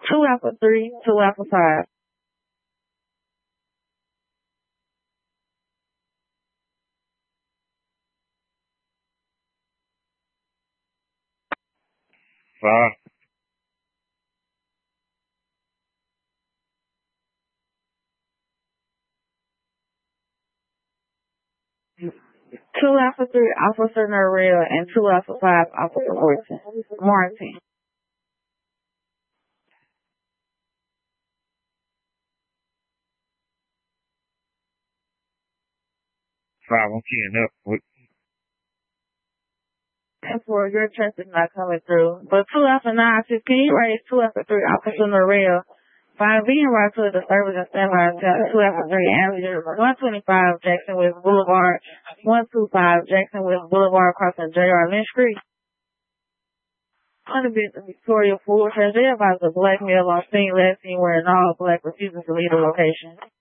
2 Alpha 3, 2 Alpha 5. Five. 2 Alpha 3, Officer Norrell, and 2 Alpha 5, Officer Martin. Five, I'm keying up. What? And for your trust is not coming through. But 2 Alpha 9, can you raise 2 Alpha 3, Officer Norrell? 5 being right to the service and standby 2 Alpha 3, Avenue 125 Jackson West Boulevard, 125 Jackson West Boulevard, crossing J.R. Lynch Street. Hundred Victoria Ford has advised a black male on scene last seen wearing all black refusing to leave the location.